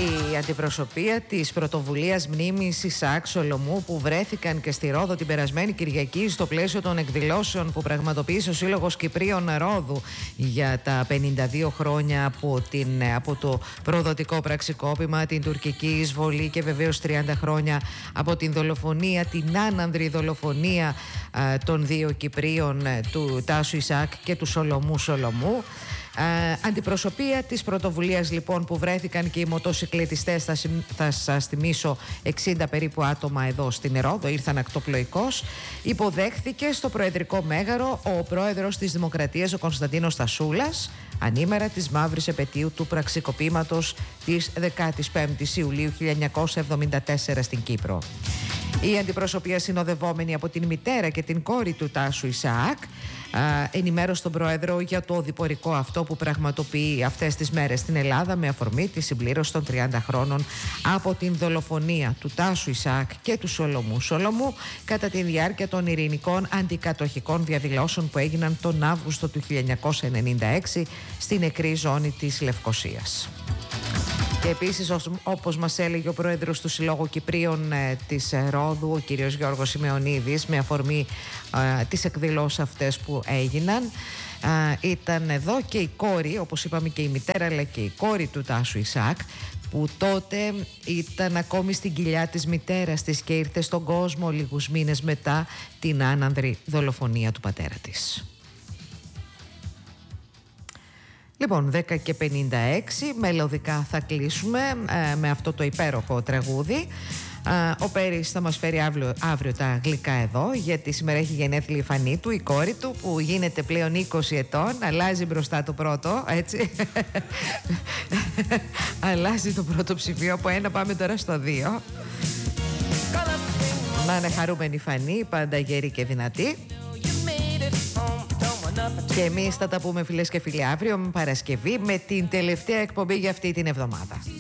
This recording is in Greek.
Η αντιπροσωπεία της πρωτοβουλίας μνήμης Ισαάκ Σολομού, που βρέθηκαν και στη Ρόδο την περασμένη Κυριακή στο πλαίσιο των εκδηλώσεων που πραγματοποίησε ο Σύλλογος Κυπρίων Ρόδου για τα 52 χρόνια από το προδοτικό πραξικόπημα, την τουρκική εισβολή και βεβαίως 30 χρόνια από την δολοφονία, την άνανδρη δολοφονία των δύο Κυπρίων, του Τάσου Ισαάκ και του Σολομού Σολομού. Αντιπροσωπεία της πρωτοβουλίας λοιπόν, που βρέθηκαν και οι μοτοσυκλετιστές, θα σας θυμίσω 60 περίπου άτομα εδώ στην Ρόδο, ήρθαν ακτοπλοϊκώς. Υποδέχθηκε στο Προεδρικό Μέγαρο ο πρόεδρος της Δημοκρατίας, ο Κωνσταντίνος Θασούλας, ανήμερα της μαύρης επετείου του πραξικοπήματος της 15ης Ιουλίου 1974 στην Κύπρο. Η αντιπροσωπεία, συνοδευόμενη από την μητέρα και την κόρη του Τάσου Ισαάκ, ενημέρωσε τον πρόεδρο για το οδηπορικό αυτό που πραγματοποιεί αυτές τις μέρες στην Ελλάδα με αφορμή τη συμπλήρωση των 30 χρόνων από την δολοφονία του Τάσου Ισαάκ και του Σολομού Σολομού κατά τη διάρκεια των ειρηνικών αντικατοχικών διαδηλώσεων που έγιναν τον Αύγουστο του 1996 στην νεκρή ζώνη της Λευκωσίας. Και επίσης, όπως μας έλεγε ο πρόεδρος του Συλλόγου Κυπρίων της Ρόδου, ο κύριος Γιώργος Σημεωνίδης, με αφορμή τις εκδηλώσεις αυτές που έγιναν, ήταν εδώ και η κόρη, όπως είπαμε και η μητέρα, αλλά και η κόρη του Τάσου Ισαάκ, που τότε ήταν ακόμη στην κοιλιά της μητέρας της και ήρθε στον κόσμο λίγους μήνες μετά την άνανδρη δολοφονία του πατέρα της. Λοιπόν, 10:56, μελωδικά θα κλείσουμε με αυτό το υπέροχο τραγούδι. Ο Πέρης θα μας φέρει αύριο τα γλυκά εδώ, γιατί σήμερα έχει γενέθλια η Φανή του, η κόρη του, που γίνεται πλέον 20 ετών, αλλάζει μπροστά το πρώτο, έτσι. Αλλάζει το πρώτο ψηφίο, από 1 πάμε τώρα στο 2. Να είναι χαρούμενη η Φανή, πάντα γερή και δυνατή. Και εμείς θα τα πούμε, φίλες και φίλοι, αύριο με Παρασκευή, με την τελευταία εκπομπή για αυτή την εβδομάδα.